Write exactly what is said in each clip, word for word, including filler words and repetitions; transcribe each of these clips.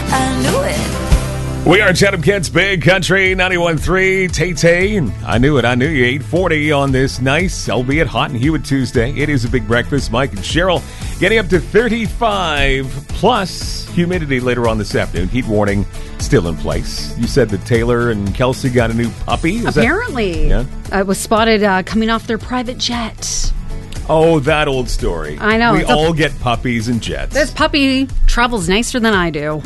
I knew it. We are Chatham Kids, Big Country, ninety-one point three, Tay-Tay, and I knew it, I knew you, eight forty on this nice, albeit hot and humid Tuesday. It is a big breakfast. Mike and Cheryl getting up to thirty-five plus humidity later on this afternoon. Heat warning still in place. You said that Taylor and Kelsey got a new puppy? Is Apparently. That, yeah? It was spotted uh, coming off their private jet. Oh, that old story. I know. We It's a- all get puppies and jets. This puppy travels nicer than I do.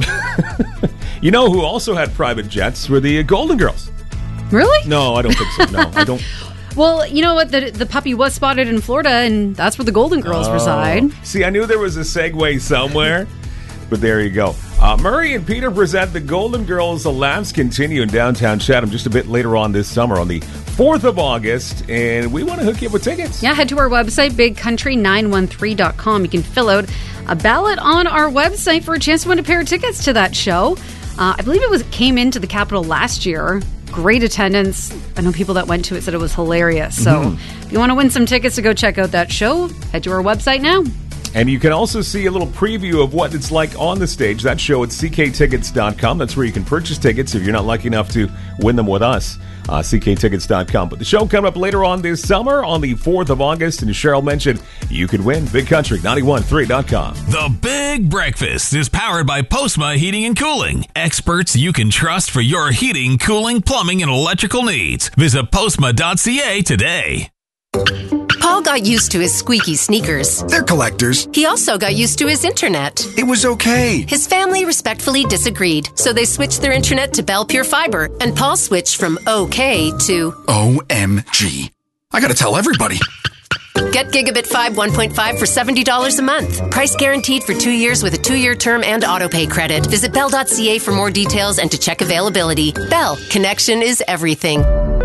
You know who also had private jets were the Golden Girls. Really? No, I don't think so. No, I don't. Well, you know what? The the puppy was spotted in Florida, and that's where the Golden Girls Oh. reside. See, I knew there was a segue somewhere, but there you go. Uh, Murray and Peter present the Golden Girls. The laughs continue in downtown Chatham just a bit later on this summer on the fourth of August, and we want to hook you up with tickets. Yeah, head to our website, big country nine one three dot com. You can fill out a ballot on our website for a chance to win a pair of tickets to that show. Uh, I believe it was came into the Capitol last year. Great attendance. I know people that went to it said it was hilarious. So Mm-hmm. if you want to win some tickets to go check out that show, head to our website now. And you can also see a little preview of what it's like on the stage. That show at c k tickets dot com. That's where you can purchase tickets if you're not lucky enough to win them with us. Uh, c k tickets dot com. But the show coming up later on this summer on the fourth of August. And as Cheryl mentioned, you could win Big Country ninety-one point three dot com. The Big Breakfast is powered by Postma Heating and Cooling. Experts you can trust for your heating, cooling, plumbing, and electrical needs. Visit postma dot c a today. Paul got used to his squeaky sneakers. They're collectors. He also got used to his internet. It was okay. His family respectfully disagreed, so they switched their internet to Bell Pure Fiber, and Paul switched from okay to O M G. I gotta tell everybody. Get Gigabit Fibe one point five for seventy dollars a month. Price guaranteed for two years with a two-year term and autopay credit. Visit bell dot c a for more details and to check availability. Bell, connection is everything.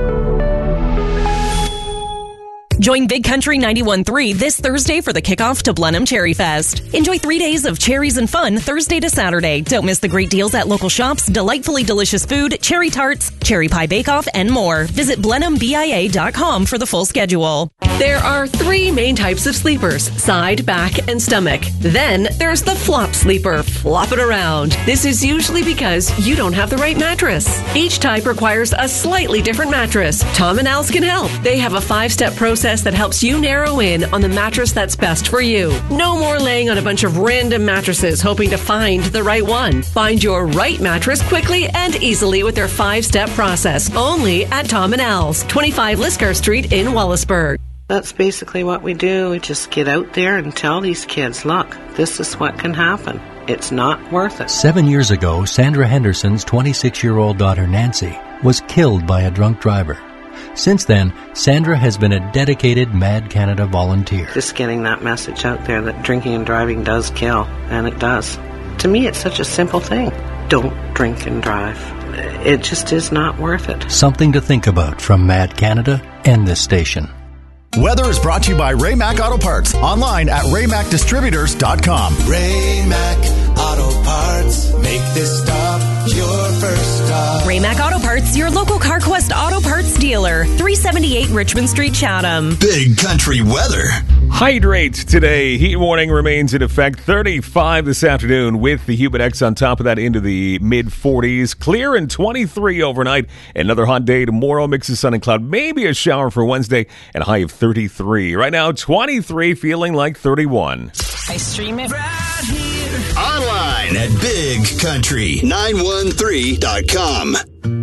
Join Big Country ninety-one point three this Thursday for the kickoff to Blenheim Cherry Fest. Enjoy three days of cherries and fun Thursday to Saturday. Don't miss the great deals at local shops, delightfully delicious food, cherry tarts, cherry pie bake-off, and more. Visit blenheim b i a dot com for the full schedule. There are three main types of sleepers: side, back, and stomach. Then there's the flop sleeper. Flop it around. This is usually because you don't have the right mattress. Each type requires a slightly different mattress. Tom and Al's can help. They have a five-step process that helps you narrow in on the mattress that's best for you. No more laying on a bunch of random mattresses hoping to find the right one. Find your right mattress quickly and easily with their five-step process. Only at Tom and Al's, twenty-five Liscar Street in Wallaceburg. That's basically what we do. We just get out there and tell these kids, look, this is what can happen. It's not worth it. Seven years ago, Sandra Henderson's twenty-six-year-old daughter Nancy was killed by a drunk driver. Since then, Sandra has been a dedicated Mad Canada volunteer. Just getting that message out there that drinking and driving does kill, and it does. To me, it's such a simple thing. Don't drink and drive. It just is not worth it. Something to think about from Mad Canada and this station. Weather is brought to you by Ray Mac Auto Parts. Online at ray mac distributors dot com. Ray Mac Auto Parts. Make this stop your first stop. Ray Mac Auto Parts, your local CarQuest Auto Parts dealer. three seventy-eight Richmond Street, Chatham. Big Country weather. Hydrate today. Heat warning remains in effect. thirty-five this afternoon with the Humidex on top of that into the mid forties. Clear and twenty-three overnight. Another hot day tomorrow. Mix of sun and cloud. Maybe a shower for Wednesday and a high of thirty-three. Right now, twenty-three, feeling like thirty-one. I stream it Right here. Online at big country nine one three dot com.